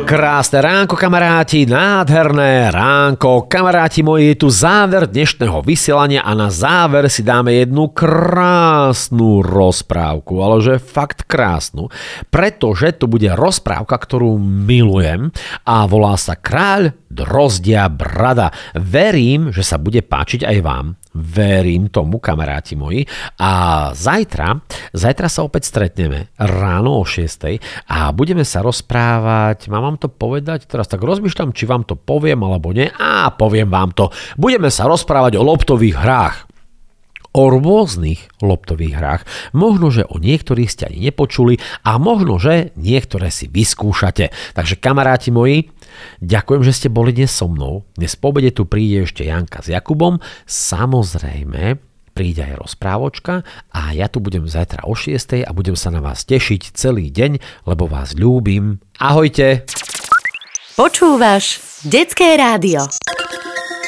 Krásne ránko, kamaráti, nádherné ránko. Kamaráti moji, je tu záver dnešného vysielania a na záver si dáme jednu krásnu rozprávku, ale že fakt krásnu, pretože to bude rozprávka, ktorú milujem a volá sa Kráľ Drozdia Brada. Verím, že sa bude páčiť aj vám. Verím tomu, kamaráti moji. A zajtra sa opäť stretneme ráno o 6:00 a budeme sa rozprávať, mám vám to povedať? Teraz tak rozmýšľam, či vám to poviem alebo nie. Poviem vám to. Budeme sa rozprávať o loptových hrách. O rôznych loptových hrách. Možno, že o niektorých ste ani nepočuli a možno, že niektoré si vyskúšate. Takže kamaráti moji, ďakujem, že ste boli dnes so mnou. Dnes po obede tu príde ešte Janka s Jakubom. Samozrejme, príde aj rozprávočka a ja tu budem zajtra o 6:00 a budem sa na vás tešiť celý deň, lebo vás ľúbim. Ahojte! Počúvaš Detské rádio.